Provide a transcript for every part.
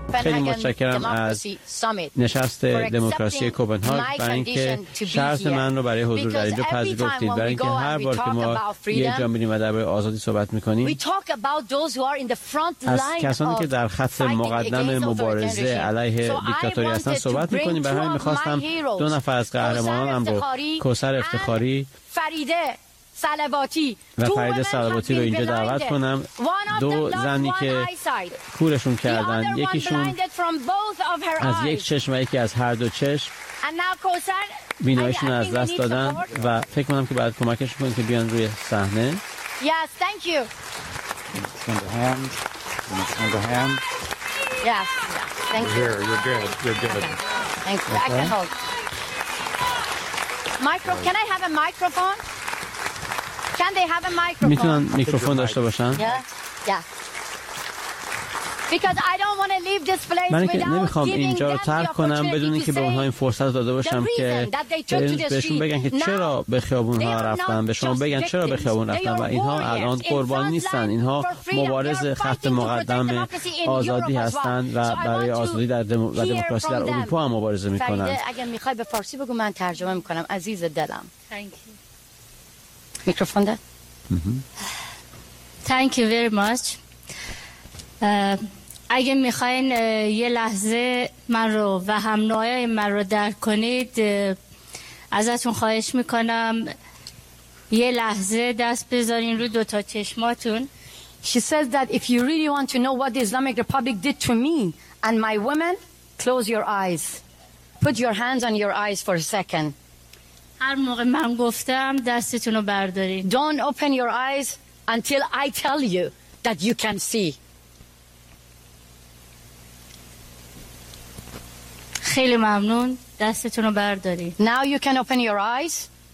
خیلی متشکرم از نشست دموکراسی کوپنهاگ برای اینکه شرط من رو برای حضور در اینجا پذیرفتید، برای اینکه هر بار که ما یه جا میریم و درباره آزادی صحبت میکنیم از کسانی که در خط مقدم مبارزه علیه دیکتاتوری هستن صحبت میکنیم. برای همین میخواستم 2 نفر از قهرمانانم رو، کوثر افتخاری و فرید صلواتی رو اینجا دعوت کنم. 2 زنی که کورشون کردن، یکیشون از یک چشم و یکی از هر 2 چشم بیناییشون از دست دادن و فکر کنم که باید کمکش کنیم که بیان روی صحنه. Yes, thank you. Yes, thank you. Here, you're good. You're good. Thank you. I can hold. Can I have a microphone? Can they have a microphone? میتونن میکروفون داشته باشن؟ Yeah. من که نمیخوام اینجا رو ترک کنم بدون اینکه به اونها این فرصت داده باشم که بهشون بگن که چرا به خیابون ها رفتن، به شما بگن چرا به خیابون رفتن و اینها الان قربانی نیستن، اینها مبارز خط مقدم آزادی هستند و برای آزادی و دموکراسی در اروپا هم مبارزه میکنن. اگه میخوای به فارسی بگو من ترجمه میکنم. عزیز دلم. میکروفون ده. Thank you very much. اگه میخواین یه لحظه من رو و هم نوعای من رو درک کنید، ازتون خواهش میکنم یه لحظه دست بذارین رو 2 تا چشماتون. She says that if you really want to know what the Islamic Republic did to me and my women, close your eyes. Put your hands on your eyes for a second. هر موقع من گفتم دستتون رو بردارین. Don't open your eyes until I tell you that you can see. خیلی ممنون. دستتون رو بردارین. Now you can open your eyes.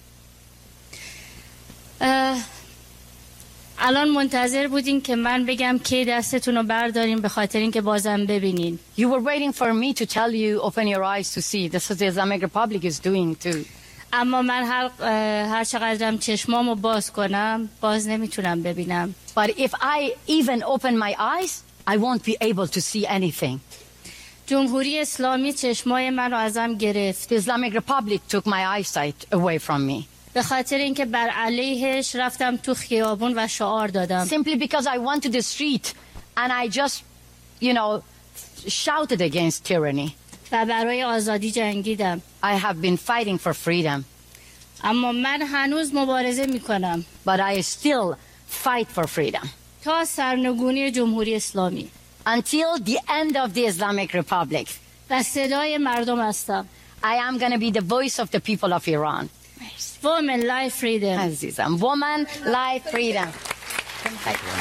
الان منتظر بودین که من بگم که دستتون رو بردارین به خاطر اینکه بازم ببینین. You were waiting for me to tell you open your eyes to see. This is the Islamic Republic is doing too. اما من هر چقدرم چشمامو باز کنم باز نمیتونم ببینم. But if I even open my eyes, I won't be able to see anything. جمهوری اسلامی چشمای من رو ازم گرفت. The Islamic Republic took my eyesight away from me. به خاطر اینکه بر علیهش رفتم تو خیابون و شعار دادم. Simply because I went to the street and I just, shouted against tyranny. و برای آزادی جنگیدم. I have been fighting for freedom. اما من هنوز مبارزه میکنم. But I still fight for freedom. تا سرنگونی جمهوری اسلامی. Until the end of the Islamic Republic. و صدای مردم هستم. I am going to be the voice of the people of Iran. Women, life, freedom. عزیزم. Woman, life, freedom.